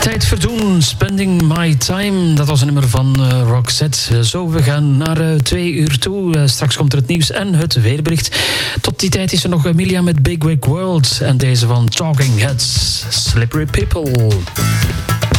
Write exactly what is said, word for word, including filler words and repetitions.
Tijd verdoen, Spending My Time. Dat was een nummer van uh, Roxette. Zo, we gaan naar uh, twee uur toe. Uh, straks komt er het nieuws en het weerbericht. Tot die tijd is er nog Emilia met Big Wig World. En deze van Talking Heads, Slippery People.